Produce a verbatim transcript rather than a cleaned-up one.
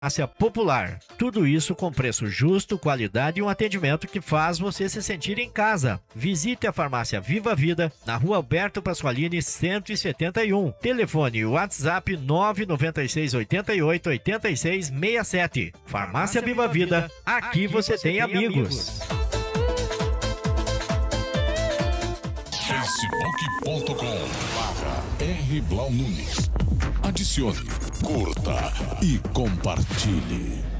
Farmácia Popular. Tudo isso com preço justo, qualidade e um atendimento que faz você se sentir em casa. Visite a Farmácia Viva Vida, na Rua Alberto Pasqualini, cento e setenta e um. Telefone e WhatsApp nove nove seis oito oito oito seis seis sete. Farmácia Viva Vida, aqui você tem amigos. facebook ponto com barra R Blau Nunes. Adicione, curta e compartilhe.